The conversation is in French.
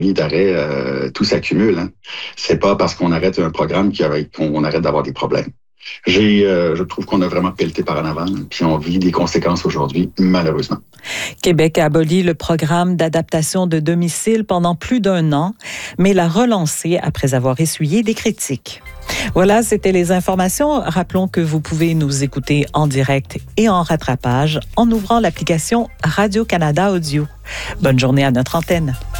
d'arrêt, tout s'accumule. Hein. C'est pas parce qu'on arrête un programme qu'on arrête d'avoir des problèmes. Je trouve qu'on a vraiment pelleté par en avant, puis on vit des conséquences aujourd'hui, malheureusement. Québec a aboli le programme d'adaptation de domicile pendant plus d'1 an, mais l'a relancé après avoir essuyé des critiques. Voilà, c'était les informations. Rappelons que vous pouvez nous écouter en direct et en rattrapage en ouvrant l'application Radio-Canada Audio. Bonne journée à notre antenne.